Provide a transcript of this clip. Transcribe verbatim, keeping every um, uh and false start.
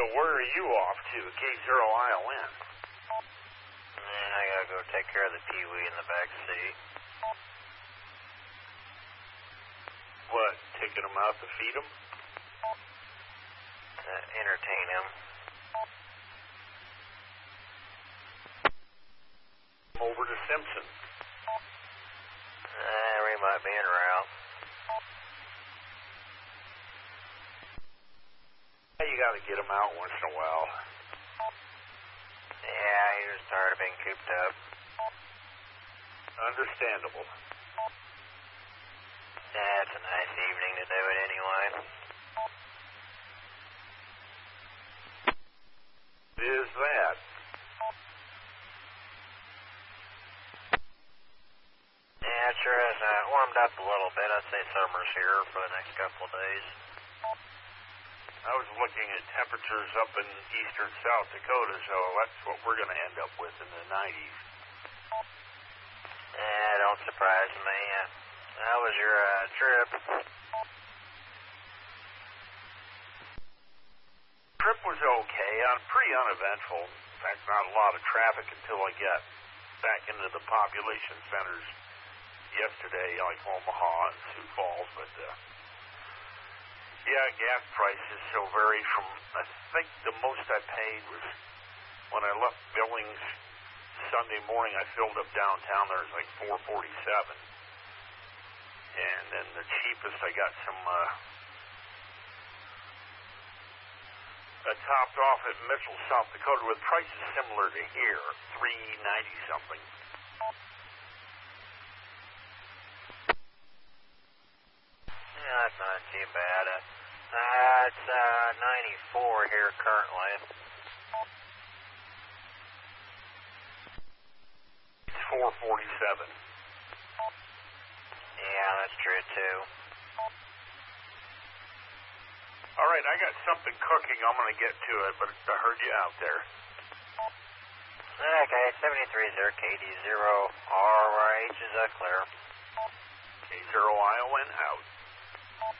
So where are you off to? K zero I O N. And I gotta go take care of the peewee in the back seat. What, taking them out to feed them? To entertain him. Over to Simpson. Uh, we might be en route. You gotta get them out once in a while. Yeah, he was tired of being cooped up. Understandable. Yeah, it's a nice evening to do it anyway. Is that? Yeah, it sure has uh, warmed up a little bit. I'd say summer's here for the next couple of days. I was looking at temperatures up in eastern South Dakota, so that's what we're going to end up with in the nineties. Yeah, don't surprise me. Uh, how was your uh, trip? Trip was okay. Uh, pretty uneventful. In fact, not a lot of traffic until I got back into the population centers yesterday, like Omaha and Sioux Falls, but uh, yeah, gas prices so vary from, I think the most I paid was when I left Billings Sunday morning. I filled up downtown, there was like four forty-seven, and then the cheapest I got some uh, I topped off at Mitchell, South Dakota, with prices similar to here, three ninety something. Yeah, that's not too bad. Uh, uh, it's uh, ninety-four here currently. It's four forty-seven. Yeah, that's true too. All right, I got something cooking. I'm going to get to it, but I heard you out there. Okay, seventy-three is there, K D zero R H is that clear? K zero I O N out.